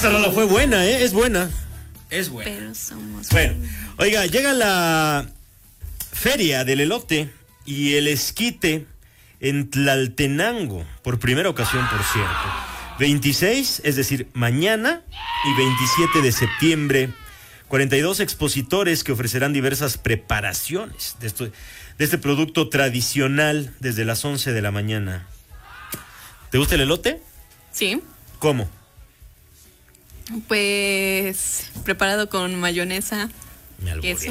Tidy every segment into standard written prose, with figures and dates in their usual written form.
Esta rola fue buena, ¿eh? Es buena. Es buena. Pero somos... Bueno, oiga, llega la Feria del Elote y el Esquite en Tlaltenango, por primera ocasión, por cierto. 26, es decir, mañana, y 27 de septiembre, 42 expositores que ofrecerán diversas preparaciones de este producto tradicional desde las 11 de la mañana. ¿Te gusta el elote? Sí. ¿Cómo? Pues preparado con mayonesa, queso.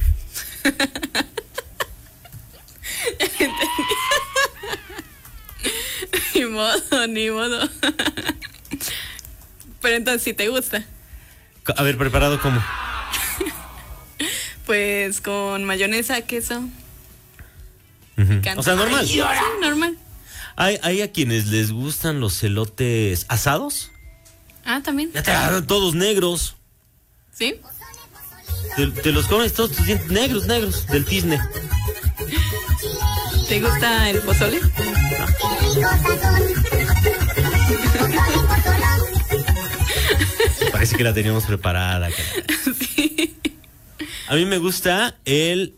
Ni modo. Pero entonces, ¿sí te gusta? A ver, ¿preparado cómo? Pues con mayonesa, queso. O sea, normal. Sí, normal. ¿Hay a quienes les gustan los elotes asados? Ah, también. Ya todos negros. ¿Sí? Te los comes todos tus dientes negros, del tizne. ¿Te gusta el pozole? Parece que la teníamos preparada. Sí. A mí me gusta el,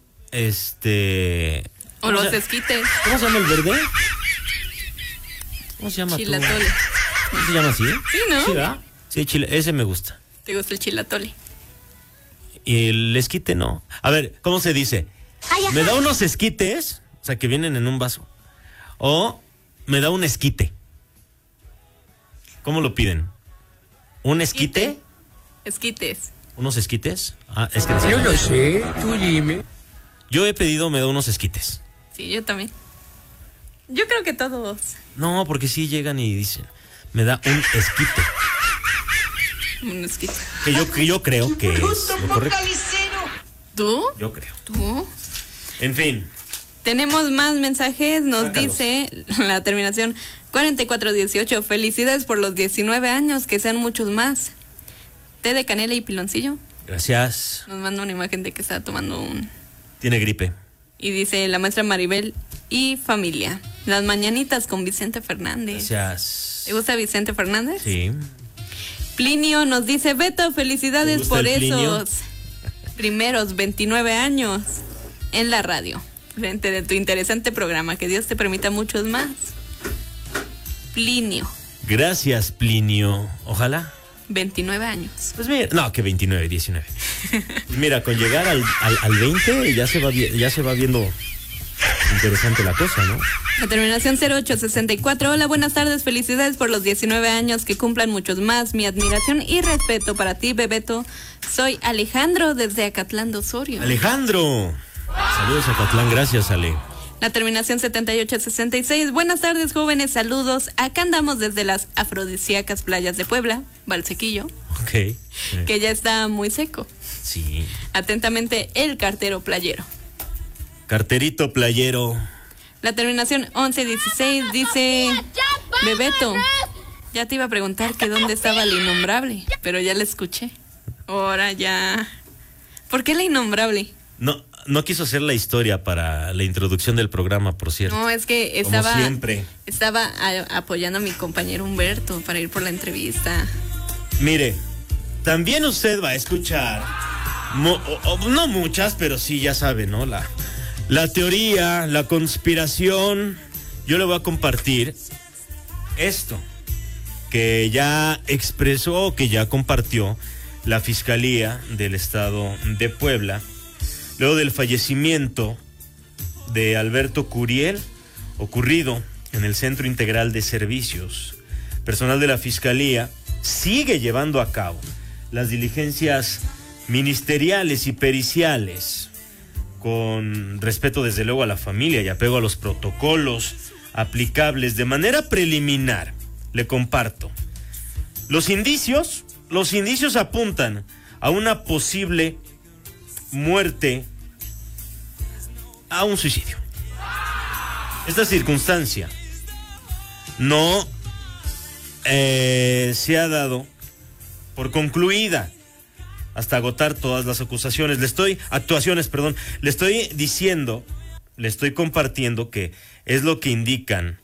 o los esquites. ¿Cómo se llama el verde? ¿Cómo se llama? Chilatole. ¿Cómo se llama así? Sí, ¿no? Sí, ¿verdad? Sí, ese me gusta. ¿Te gusta el chilatole? Y el esquite no. A ver, ¿cómo se dice? ¿Me da unos esquites? O sea, que vienen en un vaso. O me da un esquite. ¿Cómo lo piden? ¿Un esquite? Esquites. ¿Unos esquites? Ah, es que Yo no sé, tú dime. Yo he pedido, me da unos esquites. Sí, yo también. Yo creo que todos. No, porque sí llegan y dicen, me da un esquite. Un esquite. Que yo creo que es lo correcto. ¿Tú? Yo creo. ¿Tú? En fin. Tenemos más mensajes. Nos Sácalos. dice la terminación 4418. Felicidades por los 19 años, que sean muchos más. Té de canela y piloncillo. Gracias. Nos manda una imagen de que está tomando un... Tiene gripe. Y dice la maestra Maribel y familia. Las mañanitas con Vicente Fernández. Gracias. ¿Te gusta Vicente Fernández? Sí. Plinio nos dice, Beto, felicidades ¿Te gusta por el Plinio? esos primeros 29 años en la radio, frente de tu interesante programa. Que Dios te permita muchos más. Plinio. Gracias, Plinio. Ojalá. 29 años. Pues mira, no, que 29, 19. Mira, con llegar al 20 ya se va viendo interesante la cosa, ¿no? La terminación 0864. Hola, buenas tardes. Felicidades por los 19 años, que cumplan muchos más. Mi admiración y respeto para ti, Bebeto. Soy Alejandro desde Acatlán de Osorio. Alejandro. Saludos a Catlán, gracias, Ale. La terminación 7866. Buenas tardes, jóvenes, saludos. Acá andamos desde las afrodisíacas playas de Puebla, Valsequillo, Ok. que ya está muy seco. Sí. Atentamente, el cartero playero. Carterito playero. La terminación 1116 dice, Bebeto, ya te iba a preguntar que dónde estaba la innombrable, pero ya la escuché. Ahora ya... ¿Por qué la innombrable? No quiso hacer la historia para la introducción del programa, por cierto. No, es que Como siempre. estaba apoyando a mi compañero Humberto para ir por la entrevista. Mire, también usted va a escuchar, no muchas, pero sí, ya sabe, ¿no? La teoría, la conspiración. Yo le voy a compartir esto que ya expresó, que ya compartió la Fiscalía del Estado de Puebla, luego del fallecimiento de Alberto Curiel, ocurrido en el Centro Integral de Servicios. Personal de la Fiscalía sigue llevando a cabo las diligencias ministeriales y periciales con respeto, desde luego, a la familia y apego a los protocolos aplicables. De manera preliminar, le comparto. Los indicios apuntan a una posible muerte, a un suicidio. Esta circunstancia no se ha dado por concluida hasta agotar todas las actuaciones. Le estoy diciendo, le estoy compartiendo que es lo que indican